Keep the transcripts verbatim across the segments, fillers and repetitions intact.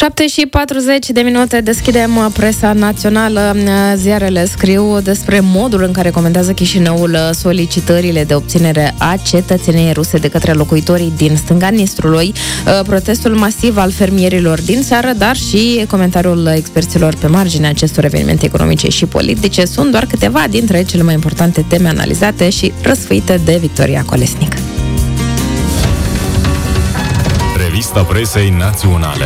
șapte și patruzeci de minute, deschidem presa națională. Ziarele scriu despre modul în care comentează Chișinăul solicitările de obținere a cetățeniei ruse de către locuitorii din stânga Nistrului, protestul masiv al fermierilor din țară, dar și comentariul experților pe marginea acestor evenimente economice și politice sunt doar câteva dintre cele mai importante teme analizate și răsfăite de Victoria Colesnic. Revista presei naționale.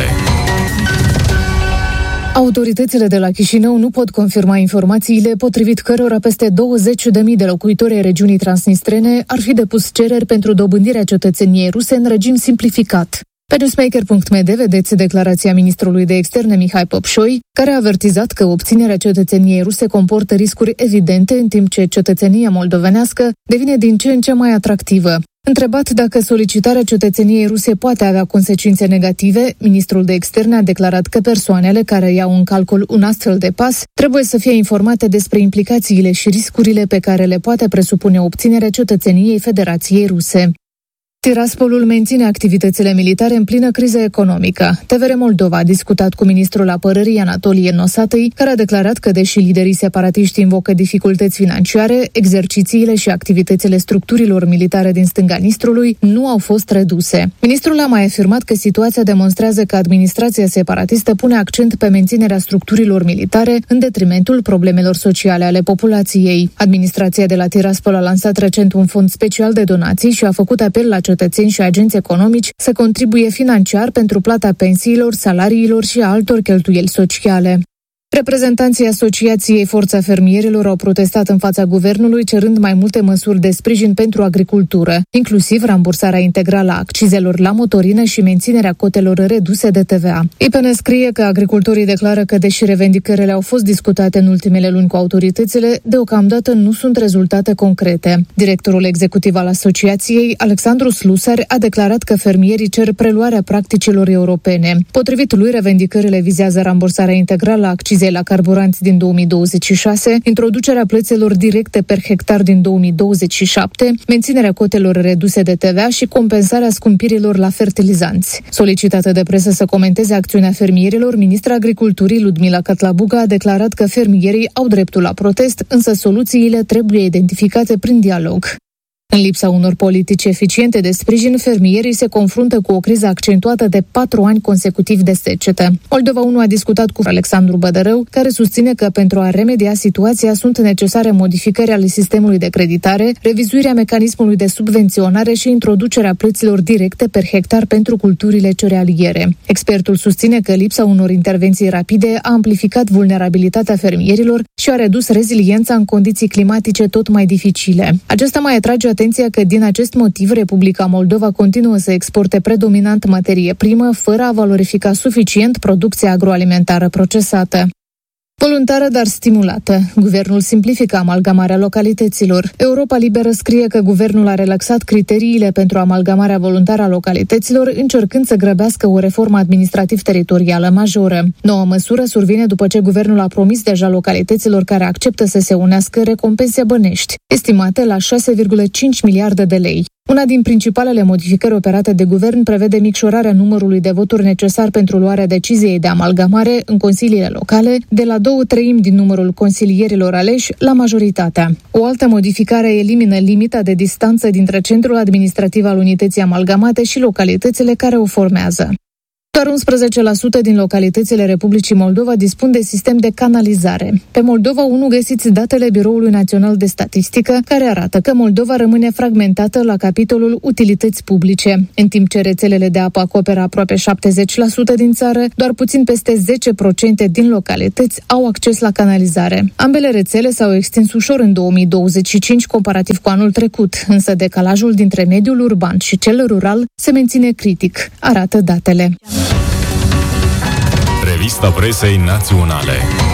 Autoritățile de la Chișinău nu pot confirma informațiile potrivit cărora peste douăzeci de mii de locuitori ai regiunii transnistrene ar fi depus cereri pentru dobândirea cetățeniei ruse în regim simplificat. Pe newsmaker punct m d vedeți declarația ministrului de externe Mihai Popșoi, care a avertizat că obținerea cetățeniei ruse comportă riscuri evidente, în timp ce cetățenia moldovenească devine din ce în ce mai atractivă. Întrebat dacă solicitarea cetățeniei ruse poate avea consecințe negative, ministrul de externe a declarat că persoanele care iau în calcul un astfel de pas trebuie să fie informate despre implicațiile și riscurile pe care le poate presupune obținerea cetățeniei Federației Ruse. Tiraspolul menține activitățile militare în plină criză economică. T V R Moldova a discutat cu ministrul apărării Anatolie Nosatăi, care a declarat că, deși liderii separatiști invocă dificultăți financiare, exercițiile și activitățile structurilor militare din stânga Nistrului nu au fost reduse. Ministrul a mai afirmat că situația demonstrează că administrația separatistă pune accent pe menținerea structurilor militare în detrimentul problemelor sociale ale populației. Administrația de la Tiraspol a lansat recent un fond special de donații și a făcut apel la cetățeni și agenți economici să contribuie financiar pentru plata pensiilor, salariilor și a altor cheltuieli sociale. Reprezentanții Asociației Forța Fermierilor au protestat în fața guvernului cerând mai multe măsuri de sprijin pentru agricultură, inclusiv rambursarea integrală a accizelor la motorină și menținerea cotelor reduse de T V A. I P N scrie că agricultorii declară că, deși revendicările au fost discutate în ultimele luni cu autoritățile, deocamdată nu sunt rezultate concrete. Directorul executiv al asociației, Alexandru Slusar, a declarat că fermierii cer preluarea practicilor europene. Potrivit lui, revendicările vizează rambursarea integrală a accizei la carburanți din două mii douăzeci și șase, introducerea plăților directe per hectar din două mii douăzeci și șapte, menținerea cotelor reduse de T V A și compensarea scumpirilor la fertilizanți. Solicitată de presă să comenteze acțiunea fermierilor, ministra Agriculturii Ludmila Catlabuga a declarat că fermierii au dreptul la protest, însă soluțiile trebuie identificate prin dialog. În lipsa unor politici eficiente de sprijin, fermierii se confruntă cu o criză accentuată de patru ani consecutiv de secetă. Moldova unu a discutat cu Alexandru Bădărău, care susține că pentru a remedia situația sunt necesare modificări ale sistemului de creditare, revizuirea mecanismului de subvenționare și introducerea plăților directe per hectar pentru culturile cerealiere. Expertul susține că lipsa unor intervenții rapide a amplificat vulnerabilitatea fermierilor și a redus reziliența în condiții climatice tot mai dificile. Acesta mai atrage atenția că din acest motiv Republica Moldova continuă să exporte predominant materie primă, fără a valorifica suficient producția agroalimentară procesată. Voluntară, dar stimulată. Guvernul simplifică amalgamarea localităților. Europa Liberă scrie că guvernul a relaxat criteriile pentru amalgamarea voluntară a localităților, încercând să grăbească o reformă administrativ-teritorială majoră. Noua măsură survine după ce guvernul a promis deja localităților care acceptă să se unească recompense bănești, estimate la șase virgulă cinci miliarde de lei. Una din principalele modificări operate de guvern prevede micșorarea numărului de voturi necesar pentru luarea deciziei de amalgamare în consiliile locale, de la două treimi din numărul consilierilor aleși la majoritatea. O altă modificare elimină limita de distanță dintre centrul administrativ al unității amalgamate și localitățile care o formează. Doar unsprezece la sută din localitățile Republicii Moldova dispun de sistem de canalizare. Pe Moldova unu găsiți datele Biroului Național de Statistică, care arată că Moldova rămâne fragmentată la capitolul utilități publice. În timp ce rețelele de apă acoperă aproape șaptezeci la sută din țară, doar puțin peste zece la sută din localități au acces la canalizare. Ambele rețele s-au extins ușor în două mii douăzeci și cinci comparativ cu anul trecut, însă decalajul dintre mediul urban și cel rural se menține critic, arată datele. Revista presei naționale.